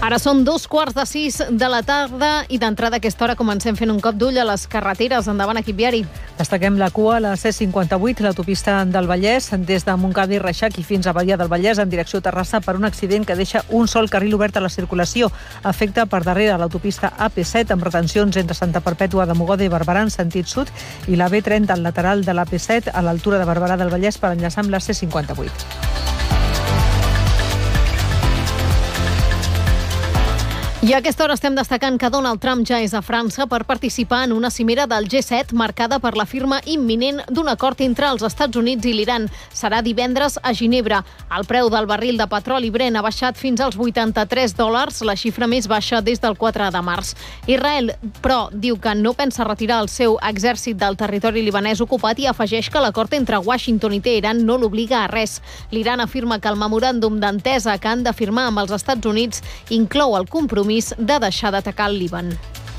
Ara són 5:15 de la tarda i d'entrada a aquesta hora comencem fent un cop d'ull a les carreteres. Endavant, equip viari. Destaquem la cua a la C58, l'autopista del Vallès, des de Montcada i Reixac i fins a Badia del Vallès en direcció a Terrassa per un accident que deixa un sol carril obert a la circulació. Afecta per darrere l'autopista AP7 amb retencions entre Santa Perpètua de Mogoda i Barberà en sentit sud i la B30 al lateral de l'AP7 a l'altura de Barberà del Vallès per enllaçar amb la C58. I a aquesta hora estem destacant que Donald Trump ja és a França per participar en una cimera del G7 marcada per la firma imminent d'un acord entre els Estats Units i l'Iran. Serà divendres a Ginebra. El preu del barril de petroli Brent ha baixat fins als $83, la xifra més baixa des del 4 de març. Israel, però, diu que no pensa retirar el seu exèrcit del territori libanès ocupat i afegeix que l'acord entre Washington i Teheran no l'obliga a res. L'Iran afirma que el memoràndum d'entesa que han de firmar amb els Estats Units inclou el compromís de deixar d'atacar el Líban.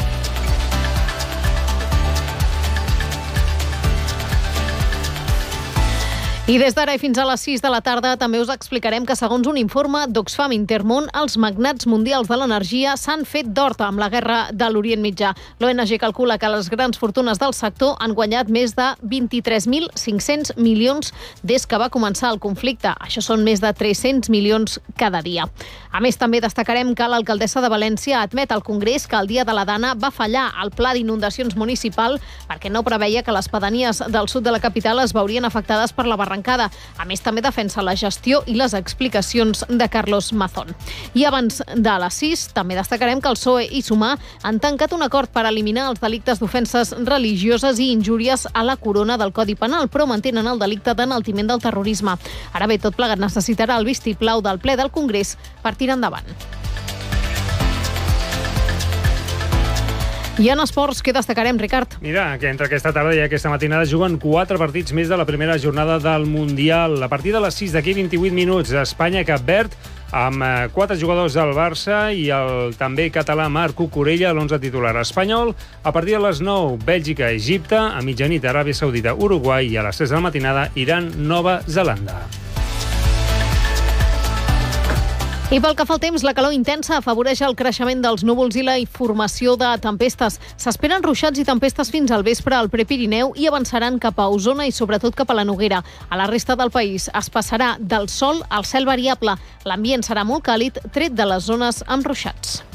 I des d'ara i fins a les 6 de la tarda també us explicarem que segons un informe d'Oxfam Intermón, els magnats mundials de l'energia s'han fet d'horta amb la guerra de l'Orient Mitjà. L'ONG calcula que les grans fortunes del sector han guanyat més de 23.500 milions des que va començar el conflicte. Això són més de 300 milions cada dia. A més, també destacarem que l'alcaldessa de València admet al Congrés que el dia de la Dana va fallar el pla d'inundacions municipal perquè no preveia que les pedanies del sud de la capital es veurien afectades per la barrancada. A més, també defensa la gestió i les explicacions de Carlos Mazón. I abans de les 6, també destacarem que el PSOE i Sumar han tancat un acord per eliminar els delictes d'ofenses religioses i injúries a la corona del Codi Penal, però mantenen el delicte d'enaltiment del terrorisme. Ara bé, tot plegat necessitarà el vistiplau del ple del Congrés per tirar endavant. I en esports, què destacarem, Ricard? Mira, que entre aquesta tarda i aquesta matinada juguen 4 partits més de la primera jornada del Mundial. A partir de les 6 d'aquí 28 minuts, Espanya-Cap Verd, amb 4 jugadors del Barça i el també català Marc Cucurella a l'11 titular espanyol. A partir de les 9, Bèlgica-Egipte, a mitjanit Aràbia Saudita-Uruguai i a les 3 de la matinada Iran-Nova Zelanda. I pel que fa al temps, la calor intensa afavoreix el creixement dels núvols i la formació de tempestes. S'esperen ruixats i tempestes fins al vespre al Prepirineu i avançaran cap a Osona i sobretot cap a la Noguera. A la resta del país es passarà del sol al cel variable. L'ambient serà molt càlid, tret de les zones amb ruixats.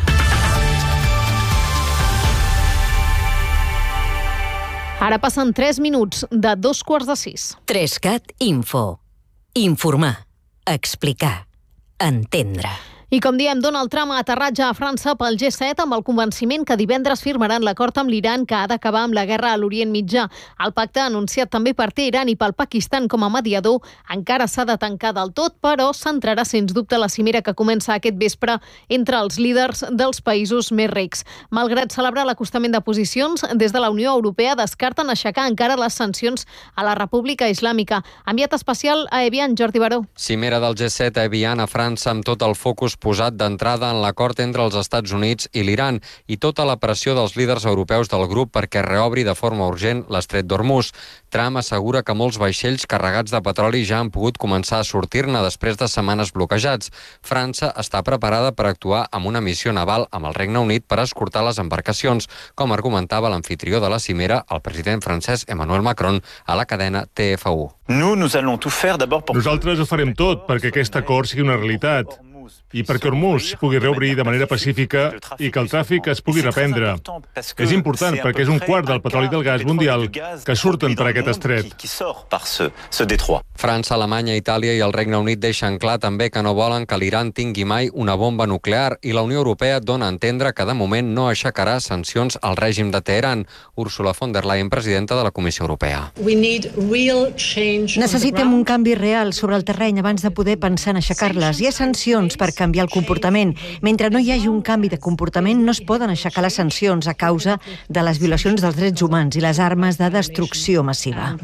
Ara passen 3 minuts de 5:15. 3CAT Info. Informar. Explicar. Entendre. I com diem, Donald Trump ha aterrat ja a França pel G7 amb el convenciment que divendres firmaran l'acord amb l'Iran que ha d'acabar amb la guerra a l'Orient Mitjà. El pacte, anunciat també per Teheran i pel Pakistan com a mediador, encara s'ha de tancar del tot, però centrarà sens dubte la cimera que comença aquest vespre entre els líders dels països més rics. Malgrat celebrar l'acostament de posicions, des de la Unió Europea descarten aixecar encara les sancions a la República Islàmica. Enviat especial a Evian, Jordi Baró. Cimera del G7 a Evian, a França, amb tot el focus posat d'entrada en l'acord entre els Estats Units i l'Iran i tota la pressió dels líders europeus del grup perquè reobri de forma urgent l'estret d'Hormuz. Trump assegura que molts vaixells carregats de petroli ja han pogut començar a sortir-ne després de setmanes bloquejats. França està preparada per actuar amb una missió naval amb el Regne Unit per escortar les embarcacions, com argumentava l'amfitrió de la cimera, el president francès Emmanuel Macron, a la cadena TF1. Nosaltres ho farem tot perquè aquest acord sigui una realitat i perquè Hormuz pugui reobrir de manera pacífica i que el tràfic es pugui reprendre. És important perquè és un quart del petroli i del gas mundial que surten per aquest estret. França, Alemanya, Itàlia i el Regne Unit deixen clar també que no volen que l'Iran tingui mai una bomba nuclear i la Unió Europea dona a entendre que de moment no aixecarà sancions al règim de Teheran. Úrsula von der Leyen, presidenta de la Comissió Europea. Necessitem un canvi real sobre el terreny abans de poder pensar en aixecar-les. Hi ha sancions per canviar el comportament. Mentre no hi hagi un canvi de comportament, no es poden aixecar les sancions a causa de les violacions dels drets humans i les armes de destrucció massiva.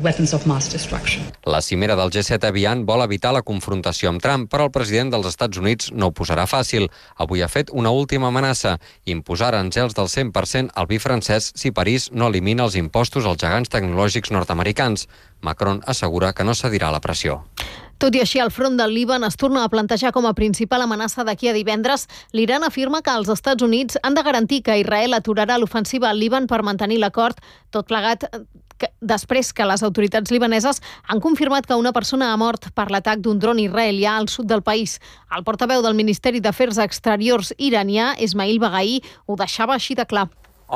La cimera del G7 a Evian vol evitar la confrontació amb Trump, però el president dels Estats Units no ho posarà fàcil. Avui ha fet una última amenaça, imposar aranzels del 100% al vi francès si París no elimina els impostos als gegants tecnològics nord-americans. Macron assegura que no cedirà la pressió. Tot i així, el front del Líban es torna a plantejar com a principal amenaça d'aquí a divendres. L'Iran afirma que els Estats Units han de garantir que Israel aturarà l'ofensiva al Líban per mantenir l'acord, tot plegat després que les autoritats libaneses han confirmat que una persona ha mort per l'atac d'un dron israelià al sud del país. El portaveu del Ministeri d'Afers Exteriors iranià, Esmail Baghai, ho deixava així de clar.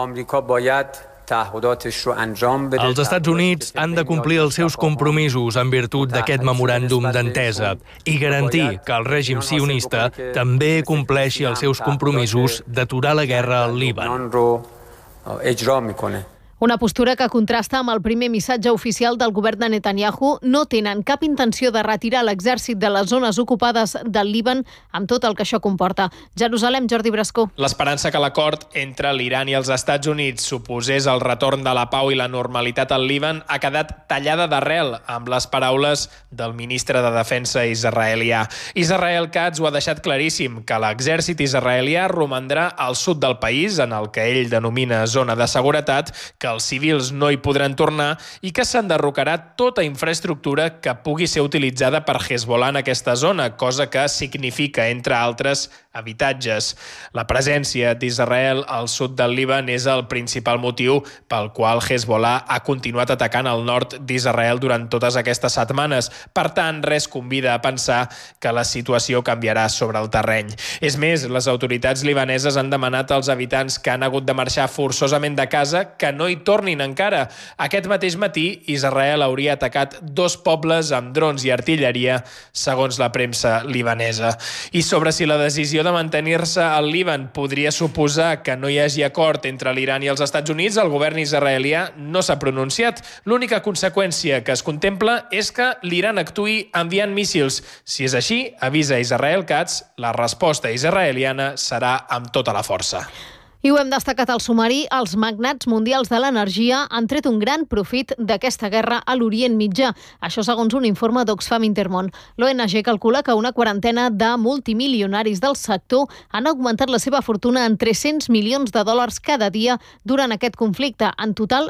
Els Estats Units han de complir els seus compromisos en virtut d'aquest memoràndum d'entesa i garantir que el règim sionista també compleixi els seus compromisos d'aturar la guerra al Líban. Una postura que contrasta amb el primer missatge oficial del govern de Netanyahu. No tenen cap intenció de retirar l'exèrcit de les zones ocupades del Líban amb tot el que això comporta. Jerusalem, Jordi Brascó. L'esperança que l'acord entre l'Iran i els Estats Units suposés el retorn de la pau i la normalitat al Líban ha quedat tallada d'arrel amb les paraules del ministre de Defensa israelià. Israel Katz ho ha deixat claríssim, que l'exèrcit israelià romandrà al sud del país, en el que ell denomina zona de seguretat, que els civils no hi podran tornar i que s'enderrocarà tota infraestructura que pugui ser utilitzada per Hezbollah en aquesta zona, cosa que significa, entre altres, habitatges. La presència d'Israel al sud del Líban és el principal motiu pel qual Hezbollah ha continuat atacant al nord d'Israel durant totes aquestes setmanes. Per tant, res convida a pensar que la situació canviarà sobre el terreny. És més, les autoritats libaneses han demanat als habitants que han hagut de marxar forçosament de casa que no hi tornin encara. Aquest mateix matí, Israel hauria atacat 2 pobles amb drons i artilleria, segons la premsa libanesa. I sobre si la decisió de mantenir-se al Líban podria suposar que no hi hagi acord entre l'Iran i els Estats Units, el govern israelià no s'ha pronunciat. L'única conseqüència que es contempla és que l'Iran actuï enviant míssils. Si és així, avisa Israel Katz, la resposta israeliana serà amb tota la força. I ho hem destacat al sumari, els magnats mundials de l'energia han tret un gran profit d'aquesta guerra a l'Orient Mitjà. Això segons un informe d'Oxfam Intermón. L'ONG calcula que una quarantena de multimilionaris del sector han augmentat la seva fortuna en 300 milions de dòlars cada dia durant aquest conflicte. En total,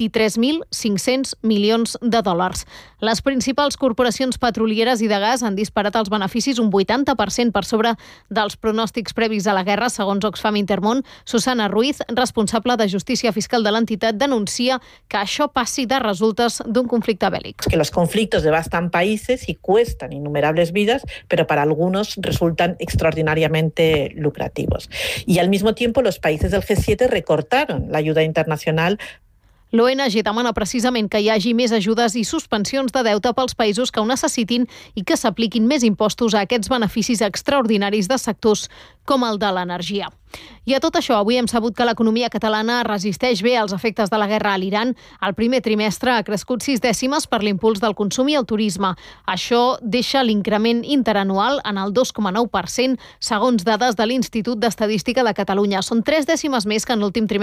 23.500 milions de dòlars. Les principals corporacions petrolieres i de gas han disparat els beneficis un 80% per sobre dels pronòstics previs a la guerra, segons Oxfam Intermón. Susana Ruiz, responsable de Justícia Fiscal de l'entitat, denuncia que això passi de resultes d'un conflicte bèl·lic. Que los conflictos devastan países y cuestan innumerables vidas, pero para algunos resultan extraordinariamente lucrativos. Y al mismo tiempo los países del G7 recortaron la ayuda internacional. L'ONG demana precisament que hi hagi més ajudes i suspensions de deute pels països que ho necessitin i que s'apliquin més impostos a aquests beneficis extraordinaris de sectors com el de l'energia. I a tot això, avui hem sabut que l'economia catalana resisteix bé als efectes de la guerra a l'Iran. El primer trimestre ha crescut 6 dècimes per l'impuls del consum i el turisme. Això deixa l'increment interanual en el 2,9%, segons dades de l'Institut d'Estadística de Catalunya. Són 3 dècimes més que en l'últim trimestre